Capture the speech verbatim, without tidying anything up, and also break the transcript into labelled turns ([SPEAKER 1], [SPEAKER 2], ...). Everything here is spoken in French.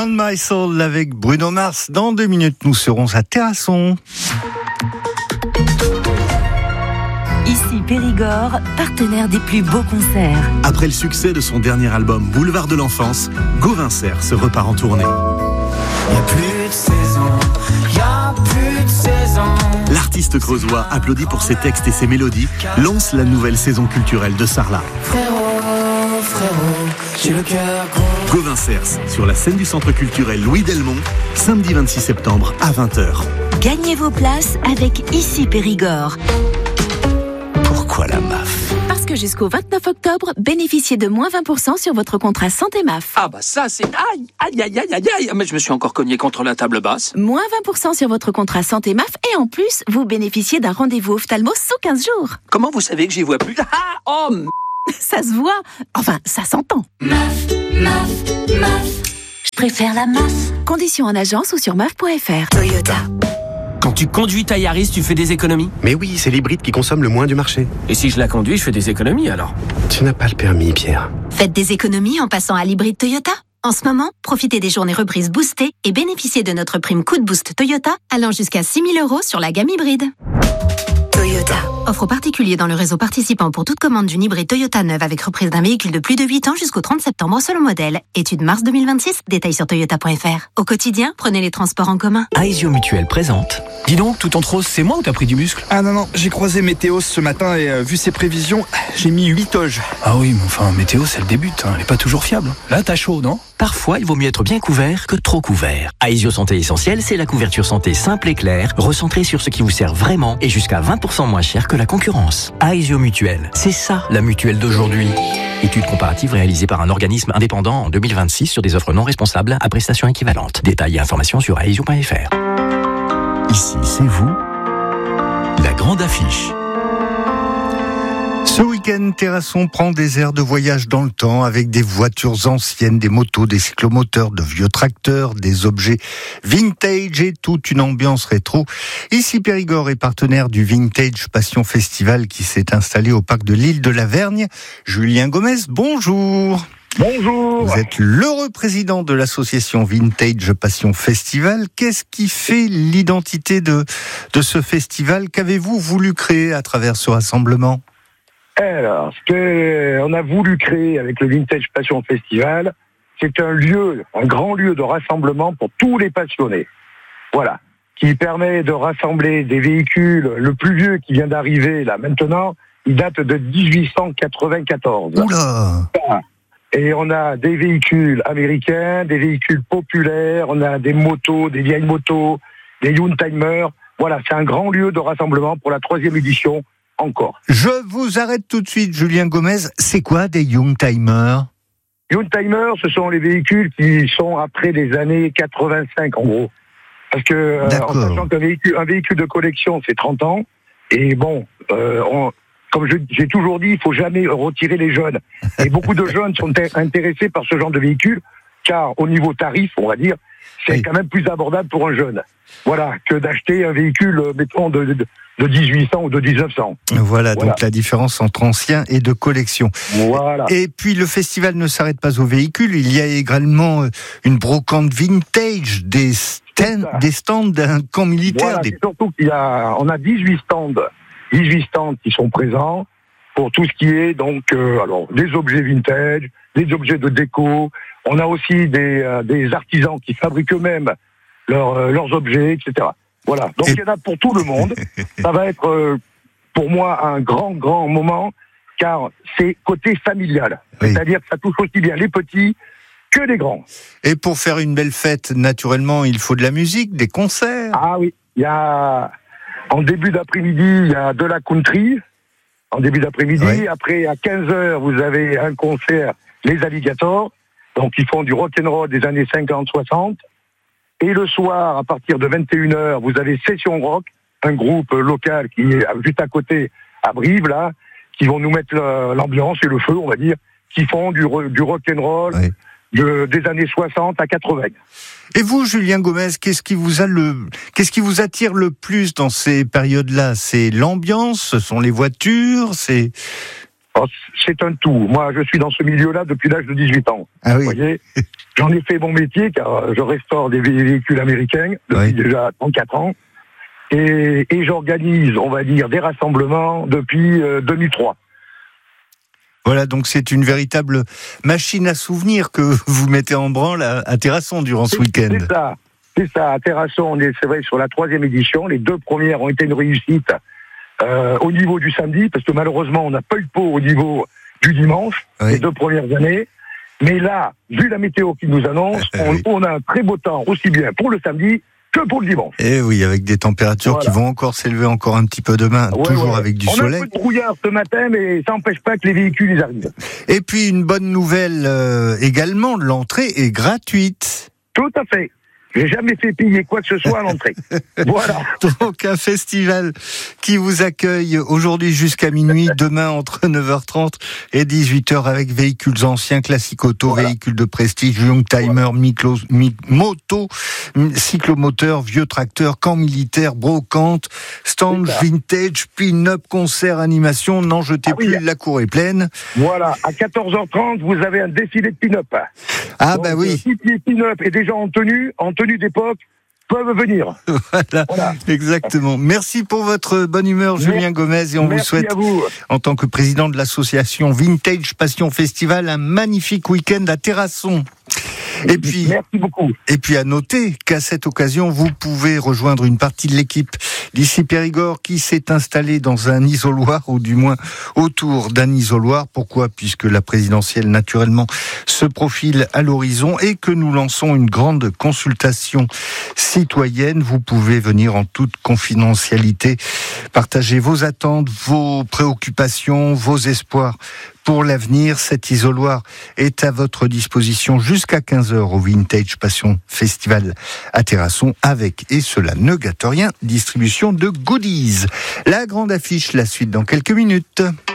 [SPEAKER 1] On My Soul avec Bruno Mars. Dans deux minutes, nous serons à Terrasson.
[SPEAKER 2] Ici Périgord, partenaire des plus beaux concerts.
[SPEAKER 3] Après le succès de son dernier album Boulevard de l'Enfance, Gauvin Cers se repart en tournée.
[SPEAKER 4] Y'a plus de saison, y'a plus de saison.
[SPEAKER 3] L'artiste creusois, applaudi pour ses textes et ses mélodies, lance la nouvelle saison culturelle de Sarlat.
[SPEAKER 4] Frérot, frérot, j'ai le cœur gros.
[SPEAKER 3] Gauvin Cers, sur la scène du centre culturel Louis Delmont, samedi vingt-six septembre à vingt heures.
[SPEAKER 2] Gagnez vos places avec Ici Périgord.
[SPEAKER 3] Pourquoi la M A F ?
[SPEAKER 2] Parce que jusqu'au vingt-neuf octobre, bénéficiez de moins vingt pour cent sur votre contrat Santé M A F.
[SPEAKER 5] Ah bah ça c'est... Aïe, aïe, aïe, aïe, aïe, aïe. Mais je me suis encore cogné contre la table basse.
[SPEAKER 2] Moins vingt pour cent sur votre contrat Santé M A F et en plus, vous bénéficiez d'un rendez-vous ophtalmo sous quinze jours.
[SPEAKER 5] Comment vous savez que j'y vois plus? Ah, oh, m...
[SPEAKER 2] Ça se voit. Enfin, ça s'entend.
[SPEAKER 4] M A F, M A F, M A F.
[SPEAKER 2] Je préfère la M A F. Conditions en agence ou sur M A F point F R. Toyota.
[SPEAKER 5] Quand tu conduis ta Yaris, tu fais des économies?
[SPEAKER 6] Mais oui, c'est l'hybride qui consomme le moins du marché.
[SPEAKER 5] Et si je la conduis, je fais des économies alors?
[SPEAKER 6] Tu n'as pas le permis, Pierre.
[SPEAKER 7] Faites des économies en passant à l'hybride Toyota. En ce moment, profitez des journées reprises boostées et bénéficiez de notre prime coup de boost Toyota allant jusqu'à six mille euros sur la gamme hybride. Toyota. Offre aux particuliers dans le réseau participant pour toute commande d'une hybride Toyota neuve avec reprise d'un véhicule de plus de huit ans jusqu'au trente septembre selon modèle. Étude mars deux mille vingt-six, détails sur toyota point F R. Au quotidien, prenez les transports en commun.
[SPEAKER 8] Aesio Mutuelle présente. Dis donc, tout en rose, c'est moi ou t'as pris du muscle?
[SPEAKER 9] Ah non, non, j'ai croisé Météos ce matin et euh, vu ses prévisions, j'ai mis huit oges.
[SPEAKER 8] Ah oui, mais enfin, Météo, c'est le début, hein. Elle est pas toujours fiable. Là, t'as chaud, non? Parfois, il vaut mieux être bien couvert que trop couvert. Aesio Santé Essentielle, c'est la couverture santé simple et claire, recentrée sur ce qui vous sert vraiment et jusqu'à vingt pour cent moins cher que la concurrence. Aesio Mutuelle, c'est ça la mutuelle d'aujourd'hui. Étude comparative réalisée par un organisme indépendant en deux mille vingt-six sur des offres non responsables à prestations équivalentes. Détails et informations sur aesio point F R.
[SPEAKER 10] Ici, c'est vous, la grande affiche.
[SPEAKER 1] Ce week-end, Terrasson prend des airs de voyage dans le temps avec des voitures anciennes, des motos, des cyclomoteurs, de vieux tracteurs, des objets vintage et toute une ambiance rétro. Ici, Périgord est partenaire du Vintage Passion Festival qui s'est installé au parc de l'île de la Vergne. Julien Gomez, bonjour.
[SPEAKER 11] Bonjour.
[SPEAKER 1] Vous êtes l'heureux président de l'association Vintage Passion Festival. Qu'est-ce qui fait l'identité de, de ce festival? Qu'avez-vous voulu créer à travers ce rassemblement?
[SPEAKER 11] Alors, ce qu'on a voulu créer avec le Vintage Passion Festival, c'est un lieu, un grand lieu de rassemblement pour tous les passionnés. Voilà. Qui permet de rassembler des véhicules. Le plus vieux qui vient d'arriver, là, maintenant, il date de dix-huit cent quatre-vingt-quatorze.
[SPEAKER 1] Oula!
[SPEAKER 11] Et on a des véhicules américains, des véhicules populaires, on a des motos, des vieilles motos, des Youngtimers. Voilà, c'est un grand lieu de rassemblement pour la troisième édition encore.
[SPEAKER 1] Je vous arrête tout de suite, Julien Gomez. C'est quoi des Youngtimers?
[SPEAKER 11] Youngtimers, ce sont les véhicules qui sont après les années quatre-vingt-cinq, en gros. Parce que, euh, en sachant qu'un véhicule, un véhicule de collection, c'est trente ans. Et bon, euh, on... Comme je, j'ai toujours dit, il faut jamais retirer les jeunes. Et beaucoup de jeunes sont intéressés par ce genre de véhicule, car au niveau tarif, on va dire, c'est oui. quand même plus abordable pour un jeune. Voilà, que d'acheter un véhicule, mettons, de, de, de dix-huit cents ou de dix-neuf cents.
[SPEAKER 1] Voilà, voilà, donc la différence entre ancien et de collection.
[SPEAKER 11] Voilà.
[SPEAKER 1] Et puis le festival ne s'arrête pas aux véhicules, il y a également une brocante vintage, des stands, des stands d'un camp militaire.
[SPEAKER 11] Voilà,
[SPEAKER 1] des...
[SPEAKER 11] c'est surtout qu'il y a, on a dix-huit stands. dix-huit stands qui sont présents pour tout ce qui est donc euh, alors des objets vintage, des objets de déco. On a aussi des, euh, des artisans qui fabriquent eux-mêmes leurs, euh, leurs objets, et cetera. Voilà. Donc il y en a pour tout le monde. Ça va être euh, pour moi un grand grand moment car c'est côté familial. Oui. C'est-à-dire que ça touche aussi bien les petits que les grands.
[SPEAKER 1] Et pour faire une belle fête, naturellement, il faut de la musique, des concerts.
[SPEAKER 11] Ah oui, il y a en début d'après-midi, il y a de la country. En début d'après-midi. Oui. Après, à quinze heures, vous avez un concert, Les Alligators. Donc, ils font du rock'n'roll des années cinquante soixante. Et le soir, à partir de vingt et une heures, vous avez Session Rock, un groupe local qui est juste à côté, à Brive, là, qui vont nous mettre l'ambiance et le feu, on va dire, qui font du, du rock'n'roll. Oui. De, des années soixante à quatre-vingts.
[SPEAKER 1] Et vous, Julien Gomez, qu'est-ce qui vous a le, qu'est-ce qui vous attire le plus dans ces périodes-là? C'est l'ambiance, ce sont les voitures, c'est...
[SPEAKER 11] Alors, c'est un tout. Moi, je suis dans ce milieu-là depuis l'âge de dix-huit ans.
[SPEAKER 1] Ah oui.
[SPEAKER 11] Vous voyez, j'en ai fait mon métier car je restaure des véhicules américains depuis oui. déjà trente-quatre ans. Et, et j'organise, on va dire, des rassemblements depuis euh, deux mille trois.
[SPEAKER 1] Voilà, donc c'est une véritable machine à souvenirs que vous mettez en branle à, à Terrasson durant ce
[SPEAKER 11] c'est,
[SPEAKER 1] week-end.
[SPEAKER 11] C'est ça, c'est ça. À Terrasson, on est, c'est vrai, sur la troisième édition. Les deux premières ont été une réussite euh, au niveau du samedi, parce que malheureusement, on n'a pas eu de pot au niveau du dimanche, oui. les deux premières années. Mais là, vu la météo qui nous annonce, on, oui. on a un très beau temps, aussi bien pour le samedi que pour le dimanche.
[SPEAKER 1] Et oui, avec des températures voilà. qui vont encore s'élever encore un petit peu demain, ouais, toujours ouais. avec du
[SPEAKER 11] on
[SPEAKER 1] soleil.
[SPEAKER 11] On a un peu de brouillard ce matin, mais ça n'empêche pas que les véhicules ils arrivent.
[SPEAKER 1] Et puis une bonne nouvelle euh, également, l'entrée est gratuite.
[SPEAKER 11] Tout à fait. J'ai jamais fait payer quoi que ce soit à l'entrée. Voilà.
[SPEAKER 1] Donc un festival qui vous accueille aujourd'hui jusqu'à minuit, demain entre neuf heures trente et dix-huit heures avec véhicules anciens, classiques auto, voilà. véhicules de prestige, Youngtimer, voilà. micro, mi, moto, cyclomoteur, vieux tracteurs, camp militaire, brocante, stand vintage, pin-up, concert, animation. N'en jetez ah, plus, oui. la cour est pleine.
[SPEAKER 11] Voilà. À quatorze heures trente, vous avez un défilé de pin-up.
[SPEAKER 1] Ah
[SPEAKER 11] donc,
[SPEAKER 1] bah oui.
[SPEAKER 11] Si les pin-up et des gens en tenue, en tenue d'époque, peuvent venir.
[SPEAKER 1] Voilà, voilà, exactement. Merci pour votre bonne humeur, Merci. Julien Gomez, et on
[SPEAKER 11] Merci
[SPEAKER 1] vous souhaite,
[SPEAKER 11] vous.
[SPEAKER 1] en tant que président de l'association Vintage Passion Festival, un magnifique week-end à Terrasson. Et puis,
[SPEAKER 11] Merci beaucoup.
[SPEAKER 1] Et puis à noter qu'à cette occasion, vous pouvez rejoindre une partie de l'équipe d'ici Périgord qui s'est installée dans un isoloir, ou du moins autour d'un isoloir. Pourquoi ? Puisque la présidentielle, naturellement, se profile à l'horizon et que nous lançons une grande consultation citoyenne. Vous pouvez venir en toute confidentialité, partager vos attentes, vos préoccupations, vos espoirs pour l'avenir. Cet isoloir est à votre disposition jusqu'à quinze heures au Vintage Passion Festival à Terrasson, avec, et cela ne gâte rien, distribution de goodies. La grande affiche, la suite dans quelques minutes.